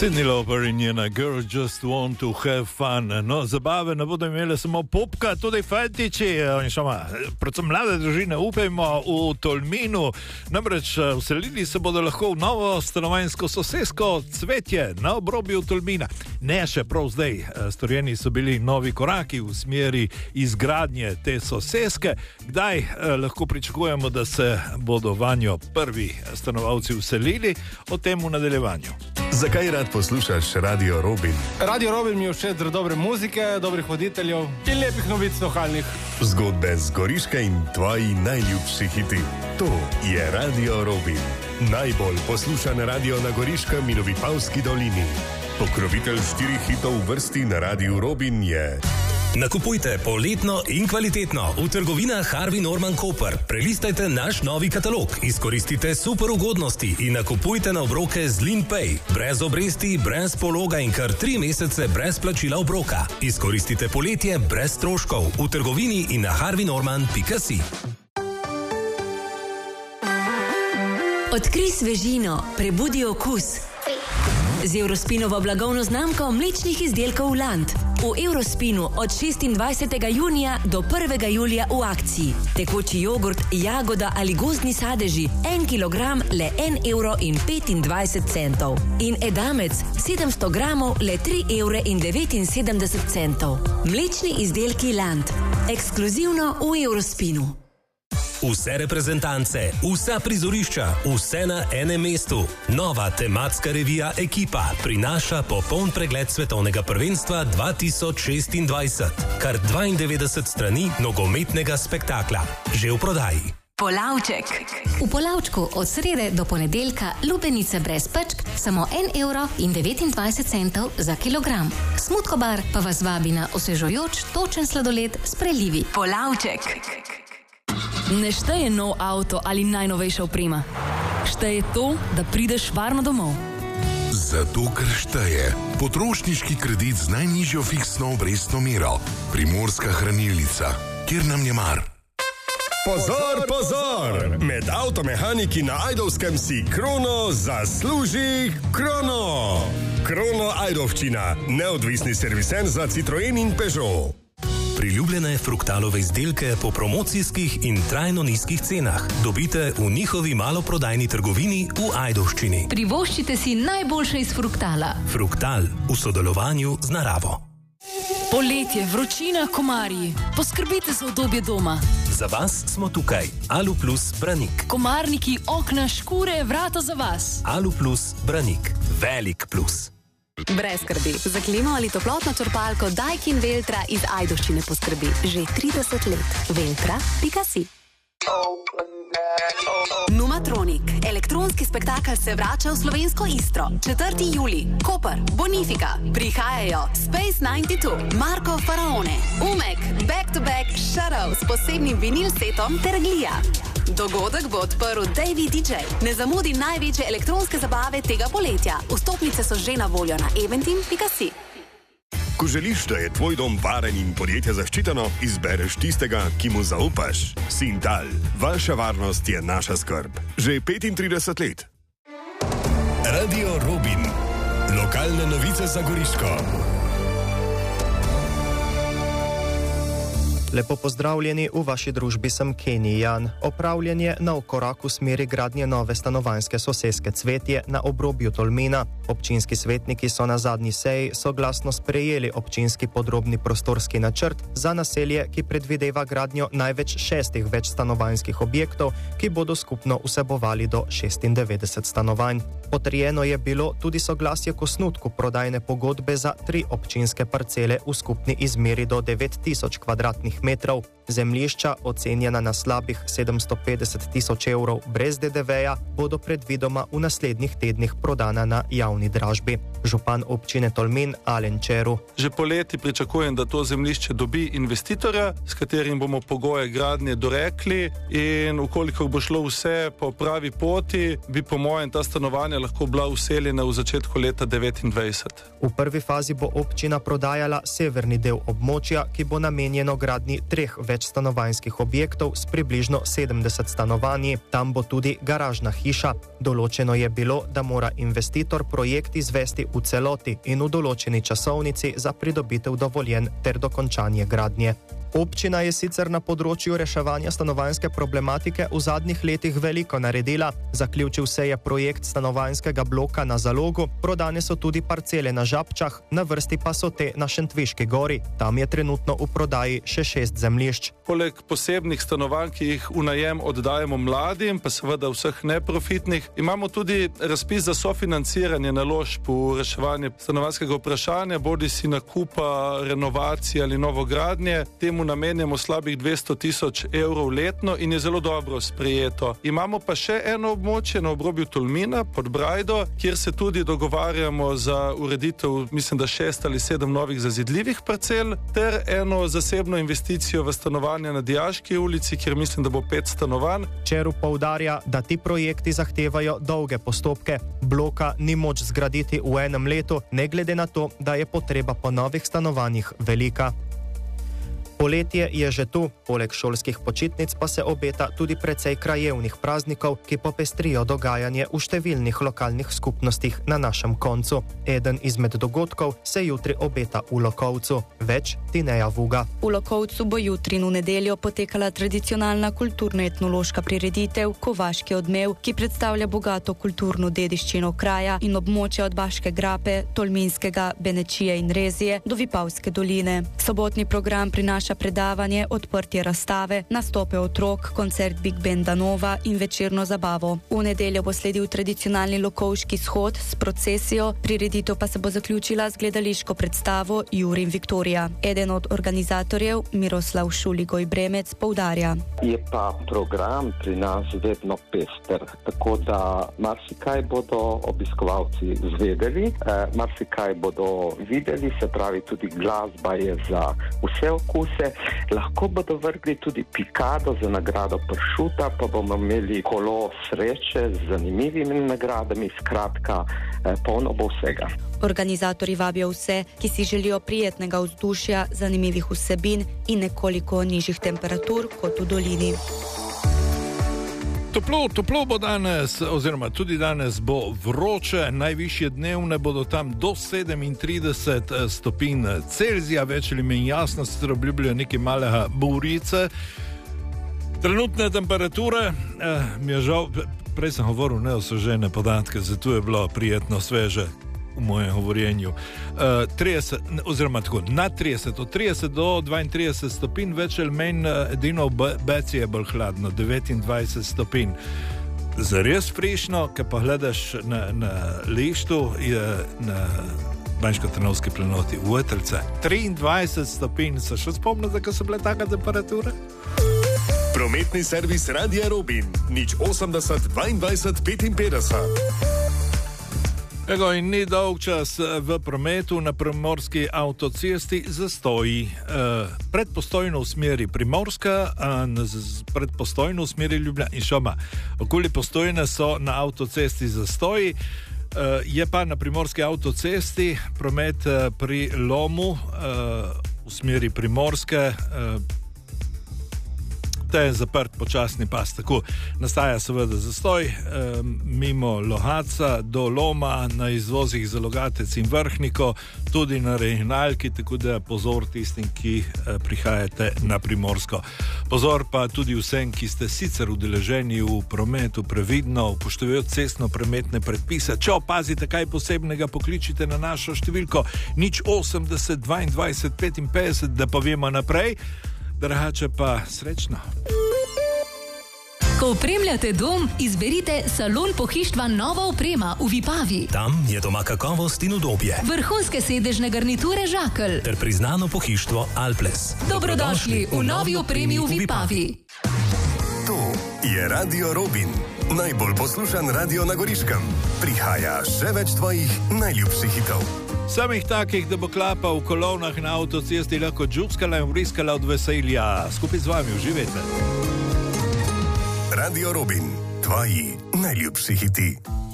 Cyndi Lauper in njena Girl Just Want to Have Fun. No, zabave ne bodo imele samo popka, tudi fantiči, predvsem mlade družine, upajmo, v Tolminu. Namreč vselili se bodo lahko v novo stanovanjsko sosesko Cvetje na obrobju Tolmina. Ne še prav zdaj, storjeni so bili novi koraki v smeri izgradnje te soseske. Kdaj lahko pričakujemo, da se bodo vanjo prvi stanovalci vselili? O tem v nadaljevanju. Zakaj rad poslušaš Radio Robin? Radio Robin mi je všeč zaradi dobre muzike, dobrih voditeljev in lepih novic lokalnih. Zgodbe z Goriške in tvoji najljubši hiti. To je Radio Robin. Najbolj poslušan radio na Goriškem in v Vipavski dolini. Pokrovitelj 4 hitov v vrsti na Radio Robin je... Nakupujte poletno in kvalitetno v trgovinah Harvey Norman Koper. Prelistajte naš novi katalog, izkoristite super ugodnosti in nakupujte na obroke z LeanPay. Brez obresti, brez pologa in kar 3 mesece brez plačila obroka. Izkoristite poletje brez stroškov v trgovini in na harveynorman.si. Odkrij svežino, prebudi okus. Z Eurospinovo blagovno znamko mlečnih izdelkov Land. V Eurospinu od 26. junija do 1. julija v akciji. Tekoči jogurt, jagoda ali gozdni sadeži 1 kilogram le 1,25 €. In edamec 700 gramov le 3,79 €. Mlečni izdelki Land. Ekskluzivno v Eurospinu. Vse reprezentance, vsa prizorišča, vse na enem mestu. Nova tematska revija Ekipa prinaša popoln pregled svetovnega prvenstva 2026. Kar 92 strani nogometnega spektakla. Že v prodaji. Polavček. V Polavčku od srede do ponedeljka lubenice brez pečk samo 1,29 € za kilogram. Smutkobar pa vas vabi na osvežujoč točen sladoled s prelivi. Polavček. Ne šteje nov avto ali najnovejša oprema. Šteje to, da prideš varno domov. Zato, ker šteje potrošniški kredit z najnižjo fiksno obrestno mero. Primorska hranilnica, kjer nam je mar. Pozor, pozor! Med avtomehaniki na Ajdovskem si Krono zasluži Krono! Krono Ajdovščina, neodvisni serviser za Citroen in Peugeot. Priljubljene Fruktalove izdelke po promocijskih in trajno nizkih cenah dobite v njihovi maloprodajni trgovini v Ajdovščini. Privoščite si najboljše iz Fruktala. Fruktal v sodelovanju z naravo. Poletje, vročina, komarji. Poskrbite za udobje doma. Za vas smo tukaj. Alu Plus Branik. Komarniki, okna, škure, vrata za vas. Alu Plus Branik. Velik plus. Brez skrbi. Za klimo ali toplotno črpalko Daikin Veltra iz Ajdovščine poskrbi že 30 let. Veltra.si. Numatronik. Elektronski spektakel se vrača v slovensko Istro. 4. julij. Koper, Bonifika. Prihajajo Space 92, Marko Faraone, Umek, Back to Back, Shadow s posebnim vinil setom ter Glija. Dogodek bo odprl Davey DJ. Ne zamudi največje elektronske zabave tega poletja. Vstopnice so že na voljo na eventim.si. Ko želiš, da je tvoj dom varen in podjetje zaščiteno, izbereš tistega, ki mu zaupaš. Sintal. Vaša varnost je naša skrb. Že 35 let. Radio Robin. Lokalne novice za Goriško. Lepo pozdravljeni, v vaši družbi sem Kenny Jan. Opravljen je nov korak v smeri gradnje nove stanovanjske soseske Cvetje na obrobju Tolmina. Občinski svetniki so na zadnji seji soglasno sprejeli občinski podrobni prostorski načrt za naselje, ki predvideva gradnjo največ 6 večstanovanjskih objektov, ki bodo skupno vsebovali do 96 stanovanj. Potrjeno je bilo tudi soglasje k osnutku prodajne pogodbe za 3 občinske parcele v skupni izmeri do 9000 kvadratnih metrov. Zemljišča, ocenjena na slabih 750 000 evrov brez DDV-ja, bodo predvidoma v naslednjih tednih prodana na javni dražbi. Župan občine Tolmin Alen Čeru. Že poleti pričakujem, da to zemljišče dobi investitorja, s katerim bomo pogoje gradnje dorekli, in ukolikor bo šlo vse po pravi poti, bi po mojem ta stanovanja lahko bila vseljena v začetku leta 2029. V prvi fazi bo občina prodajala severni del območja, ki bo namenjeno gradnji 3 večstanovanjskih objektov s približno 70 stanovanji. Tam bo tudi garažna hiša. Določeno je bilo, da mora investitor projekt projekt izvesti v celoti in v določeni časovnici za pridobitev dovoljenj ter dokončanje gradnje. Občina je sicer na področju reševanja stanovanjske problematike v zadnjih letih veliko naredila. Zaključil se je projekt stanovanjskega bloka na Zalogu, prodane so tudi parcele na Žabčah, na vrsti pa so te na Šentviški gori. Tam je trenutno v prodaji še 6 zemljišč. Poleg posebnih stanovanj, ki jih v najem oddajemo mladim, pa seveda vseh neprofitnih, imamo tudi razpis za sofinanciranje naložb v reševanje stanovanjskega vprašanja, bodisi nakupa, renovacije ali novogradnje. Temu namenjamo slabih 200 000 evrov letno in je zelo dobro sprejeto. Imamo pa še eno območje na obrobju Tolmina pod Brajdo, kjer se tudi dogovarjamo za ureditev, mislim, da 6 ali 7 novih zazidljivih parcel, ter eno zasebno investicijo v stanovanje na Dijaški ulici, kjer mislim, da bo 5 stanovanj. Čerup poudarja, da ti projekti zahtevajo dolge postopke. Bloka ni moč zgraditi v enem letu, ne glede na to, da je potreba po novih stanovanjih velika. Poletje je že tu, poleg šolskih počitnic pa se obeta tudi precej krajevnih praznikov, ki popestrijo dogajanje v številnih lokalnih skupnostih na našem koncu. Eden izmed dogodkov se jutri obeta v Lokovcu. Več Tineja Vuga. V Lokovcu bo jutri v nedeljo potekala tradicionalna kulturno-etnološka prireditev Kovaški odmev, ki predstavlja bogato kulturno dediščino kraja in območja od Baške grape, Tolminskega, Benečije in Rezije do Vipavske doline. Sobotni program prinaša predavanje, odprtje razstave, nastope otrok, koncert Big Banda Nova in večerno zabavo. V nedeljo bo sledil tradicionalni lokovški shod s procesijo, prireditev pa se bo zaključila z gledališko predstavo Juri in Viktorija. Eden od organizatorjev, Miroslav Šuligoj Bremec, poudarja. Je pa program pri nas vedno pester, tako da marsikaj bodo obiskovalci zvedeli, marsikaj bodo videli, se pravi tudi glasba je za vse okuse. Lahko bodo vrgli tudi pikado za nagrado pršuta, pa bomo imeli kolo sreče z zanimivimi nagradami, skratka, polno bo vsega. Organizatorji vabijo vse, ki si želijo prijetnega vzdušja, zanimivih vsebin in nekoliko nižjih temperatur kot v dolini. Toplo bo danes, oziroma tudi danes bo vroče, najvišje dnevne bodo tam do 37 stopinj Celzija, več ali manj jasno se obljubljajo nekaj malega burice. Trenutne temperature, mi je žal, prej sem govoril neosvežene podatke, zato je bilo prijetno sveže v mojem govorjenju. 30, oziroma tako, na 30, od 30 do 32 stopinj, več ali manj edino v Beci je bolj hladno, 29 stopinj. Zares frišno, ko pa gledaš na lištu, je na Banjsko-Trnovski planoti v Vetrce 23 stopinj. Se še spomnite, ko so bile taka temperature? Prometni servis Radia Robin, 080 22 55. Ego, in ni dolg čas v prometu na primorski avtocesti zastoji. Pred Postojno v smeri Primorska, pred Postojno v smeri Ljubljana in Šoma. Okoli Postojne so na avtocesti zastoji, je pa na primorski avtocesti promet pri Lomu v smeri Primorske, je zaprt počasni pas, tako nastaja seveda zastoj mimo Lohaca do Loma na izvozih za Logatec in Vrhniko, tudi na regionalki, tako da pozor tistim, ki prihajate na Primorsko. Pozor pa tudi vsem, ki ste sicer udeleženi v prometu, previdno upoštevajoč cestno-prometne predpise. Če opazite kaj posebnega, pokličite na našo številko 080 22 55, da povemo naprej. Drugače pa srečno. Ko opremljate dom, izberite Salon pohištva Nova oprema v Vipavi. Tam je doma kakovost in udobje. Vrhunske sedežne garniture Žakelj ter priznano pohištvo Alples. Dobrodošli v novi opremi v Vipavi. To je Radio Robin, najbolj poslušan radio na Goriškem. Prihaja še več tvojih najljubših hitov. Samih takih, da bo klapa v kolonah na avtocesti lahko džuskala in vriskala od veselja. Skupaj z vami uživajte. Radio Robin, tvoji najljubši hiti.